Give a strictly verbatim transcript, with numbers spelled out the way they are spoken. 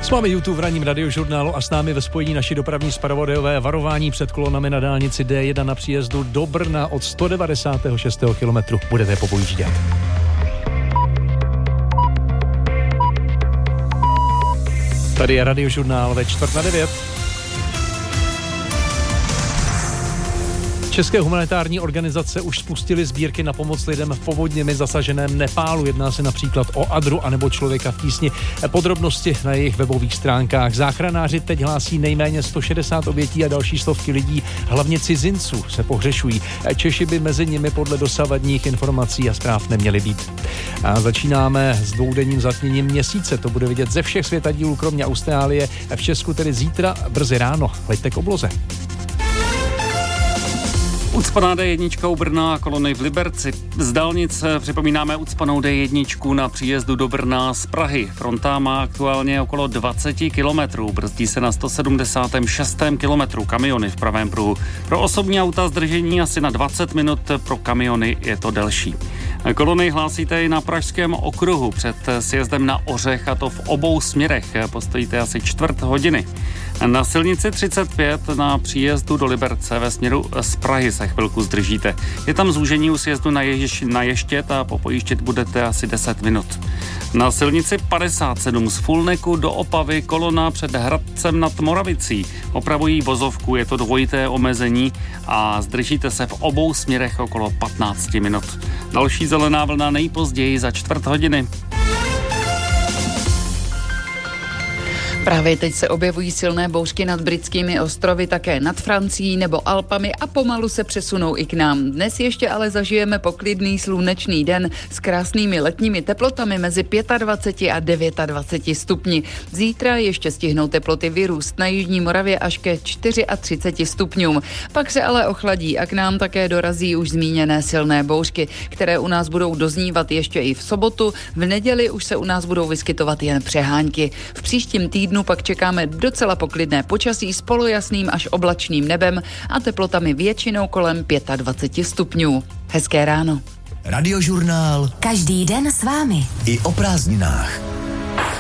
S vámi YouTube v ranním radiožurnálu a s námi ve spojení naši dopravní zpravodajové varování před kolonami na dálnici D jedna na příjezdu do Brna od sto devadesát šest kilometrů. Budete popojíždět. Tady je radiožurnál ve čtvrt na devět. České humanitární organizace už spustily sbírky na pomoc lidem v povodněmi zasaženém Nepálu. Jedná se například o Adru anebo Člověka v tísni. Podrobnosti na jejich webových stránkách. Záchranáři teď hlásí nejméně sto šedesát obětí a další stovky lidí, hlavně cizinců, se pohřešují. Češi by mezi nimi podle dosavadních informací a zpráv neměli být. A začínáme s dvoudenním zatměním měsíce. To bude vidět ze všech světadílů, kromě Austrálie. V Česku tedy zítra brzy ráno. Hleďte k obloze. Ucpaná D jedna u Brna a kolony v Liberci. Z dálnice připomínáme ucpanou D jedna na příjezdu do Brna z Prahy. Fronta má aktuálně okolo dvacet kilometrů. Brzdí se na sto sedmdesát šest kilometrů kamiony v pravém pruhu. Pro osobní auta zdržení asi na dvacet minut, pro kamiony je to delší. Kolony hlásíte i na Pražském okruhu před sjezdem na Ořech, a to v obou směrech. Postojíte asi čtvrt hodiny. Na silnici třicet pět na příjezdu do Liberce ve směru z Prahy se chvilku zdržíte. Je tam zúžení u sjezdu na, jež, na Ještěd a popojíždět budete asi deset minut. Na silnici padesát sedm z Fulneku do Opavy kolona před Hradcem nad Moravicí. Opravují vozovku, je to dvojité omezení a zdržíte se v obou směrech okolo patnáct minut. Další zelená vlna nejpozději za čtvrt hodiny. Právě teď se objevují silné bouřky nad britskými ostrovy, také nad Francií nebo Alpami a pomalu se přesunou i k nám. Dnes ještě ale zažijeme poklidný slunečný den s krásnými letními teplotami mezi dvacet pět a dvacet devět stupni. Zítra ještě stihnou teploty vyrůst na jižní Moravě až ke třiceti čtyřem stupňům. Pak se ale ochladí a k nám také dorazí už zmíněné silné bouřky, které u nás budou doznívat ještě i v sobotu. V neděli už se u nás budou vyskytovat jen přehánky. V příštím týdnu pak čekáme docela poklidné počasí s polojasným až oblačným nebem a teplotami většinou kolem dvacet pět stupňů. Hezké ráno. Radiožurnál. Každý den s vámi. I o prázdninách.